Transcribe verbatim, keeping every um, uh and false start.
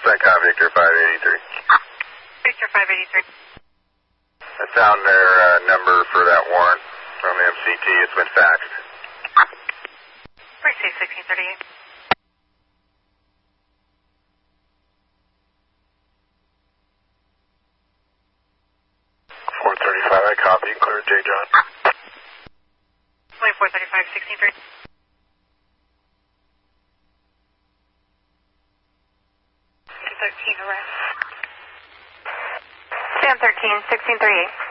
CENTCOM Victor five eighty-three. Victor five eighty-three. I found their uh, number for that warrant from M C T. It's been faxed. Received sixteen thirty-eight. four thirty-five, I copy. Clear J. John. four thirty-five, sixteen thirty. thirteen arrest. Stand thirteen, sixteen thirty-eight.